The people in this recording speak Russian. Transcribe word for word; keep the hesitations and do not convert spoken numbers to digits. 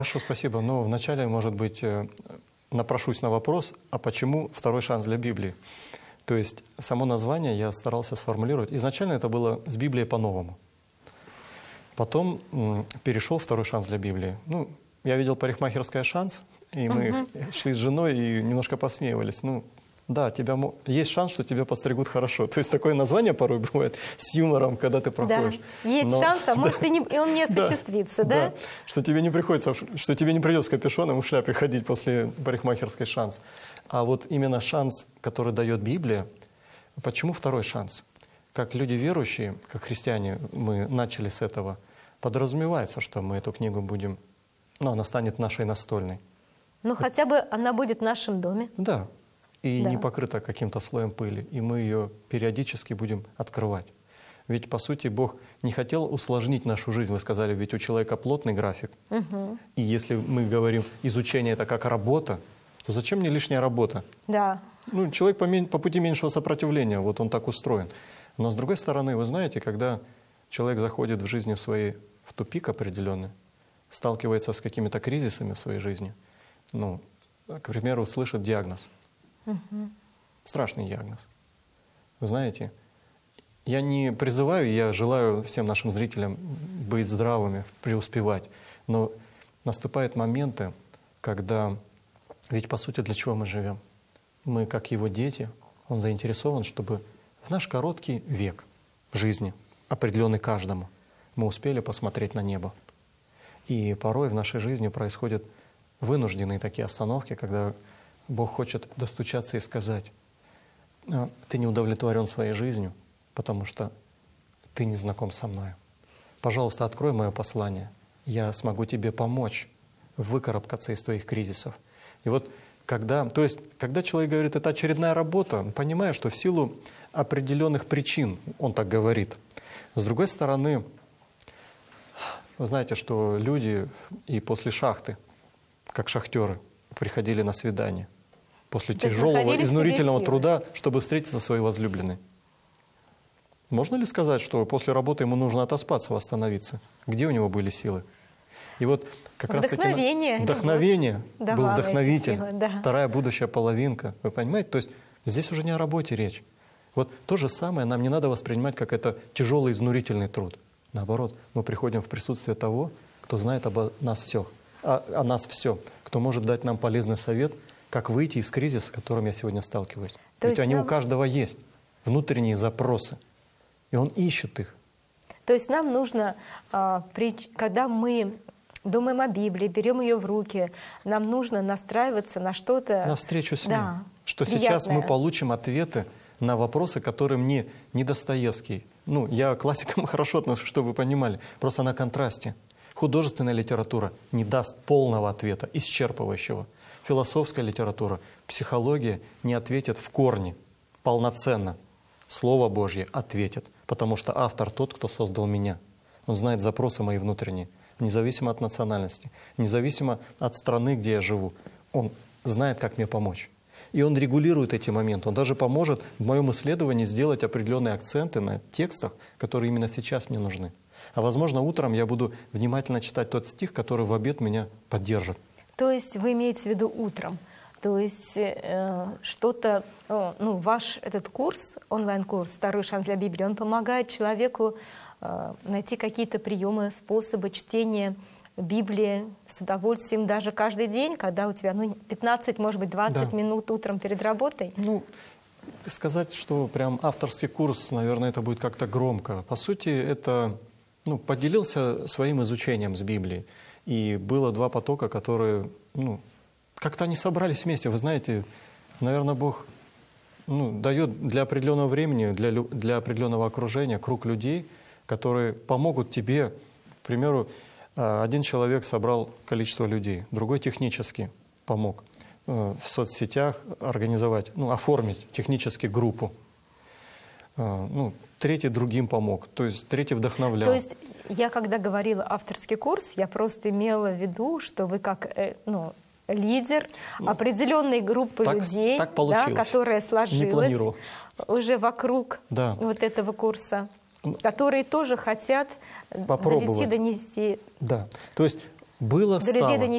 Хорошо, спасибо. Ну, вначале, может быть, напрошусь на вопрос, а почему второй шанс для Библии? То есть само название я старался сформулировать. Изначально это было с Библией по-новому. Потом м, перешел второй шанс для Библии. Ну, я видел парикмахерская «Шанс», и мы uh-huh. шли с женой и немножко посмеивались. Ну, да, тебя, есть шанс, что тебя подстригут хорошо. То есть такое название порой бывает с юмором, когда ты проходишь. Да, есть Но, шанс, а может, да, и, не, и он не осуществится, да, да? Да, что тебе не приходится, что тебе не придется с капюшоном и в шляпе ходить после парикмахерской «Шанс». А вот именно шанс, который дает Библия, почему второй шанс? Как люди верующие, как христиане, мы начали с этого, подразумевается, что мы эту книгу будем, ну, она станет нашей настольной. Ну, хотя бы она будет в нашем доме. Да. И да. не покрыта каким-то слоем пыли, и мы ее периодически будем открывать. Ведь, по сути, Бог не хотел усложнить нашу жизнь. Вы сказали, ведь у человека плотный график. Угу. И если мы говорим, изучение — это как работа, то зачем мне лишняя работа? Да. Ну, человек по, по пути меньшего сопротивления, вот он так устроен. Но, с другой стороны, вы знаете, когда человек заходит в жизни в своей, в тупик определенный, сталкивается с какими-то кризисами в своей жизни, ну, к примеру, слышит диагноз. Угу. Страшный диагноз. Вы знаете, я не призываю, я желаю всем нашим зрителям быть здравыми, преуспевать, но наступают моменты, когда, ведь по сути для чего мы живем? Мы, как его дети, он заинтересован, чтобы в наш короткий век жизни, определенный каждому, мы успели посмотреть на небо. И порой в нашей жизни происходят вынужденные такие остановки, когда Бог хочет достучаться и сказать: ты не удовлетворен своей жизнью, потому что ты не знаком со мной. Пожалуйста, открой мое послание. Я смогу тебе помочь выкарабкаться из твоих кризисов. И вот когда, то есть, когда человек говорит, это очередная работа, понимая, что в силу определенных причин он так говорит. С другой стороны, вы знаете, что люди и после шахты, как шахтеры, приходили на свидание после То тяжелого, изнурительного труда, чтобы встретиться со своей возлюбленной. Можно ли сказать, что после работы ему нужно отоспаться, восстановиться? Где у него были силы? И вот как раз таки вдохновение, вдохновение был вдохновитель, силы, да. Вторая будущая половинка. Вы понимаете? То есть здесь уже не о работе речь. Вот то же самое нам не надо воспринимать как это тяжелый, изнурительный труд. Наоборот, мы приходим в присутствие того, кто знает об нас все, о, о нас все, кто может дать нам полезный совет, как выйти из кризиса, с которым я сегодня сталкиваюсь. То Ведь они нам... у каждого есть, внутренние запросы, и он ищет их. То есть нам нужно, когда мы думаем о Библии, берем ее в руки, нам нужно настраиваться на что-то... На встречу с ним. Да, что приятное. Сейчас мы получим ответы на вопросы, которые мне не Достоевский. Ну, я к классикам хорошо отношусь, чтобы вы понимали. Просто на контрасте. Художественная литература не даст полного ответа, исчерпывающего. Философская литература, психология не ответит в корне, полноценно. Слово Божье ответит, потому что автор тот, кто создал меня. Он знает запросы мои внутренние, независимо от национальности, независимо от страны, где я живу. Он знает, как мне помочь. И он регулирует эти моменты. Он даже поможет в моем исследовании сделать определенные акценты на текстах, которые именно сейчас мне нужны. А возможно, утром я буду внимательно читать тот стих, который в обед меня поддержит. То есть вы имеете в виду утром? То есть э, что-то, э, ну, ваш этот курс, онлайн-курс «Второй шанс для Библии», он помогает человеку э, найти какие-то приемы, способы чтения Библии с удовольствием даже каждый день, когда у тебя ну, пятнадцать, может быть, двадцать да. минут утром перед работой? Ну, сказать, что прям авторский курс, наверное, это будет как-то громко. По сути, это ну, поделился своим изучением с Библией. И было два потока, которые... Ну, как-то они собрались вместе. Вы знаете, наверное, Бог ну, дает для определенного времени, для, для определенного окружения круг людей, которые помогут тебе. К примеру, один человек собрал количество людей, другой технически помог в соцсетях организовать, ну, оформить технически группу. Ну, третий другим помог, то есть третий вдохновлял. То есть я, когда говорила авторский курс, я просто имела в виду, что вы как... Ну, лидер определенной группы так, людей, так да, которая сложилась уже вокруг да. вот этого курса, которые тоже хотят попробовать до людей донести. Да, то есть было, стало.